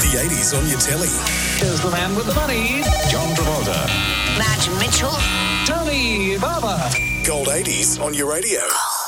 the 80s on your telly. Here's the man with the money, John Travolta. Madge Mitchell. Tony Barber. Gold 80s on your radio.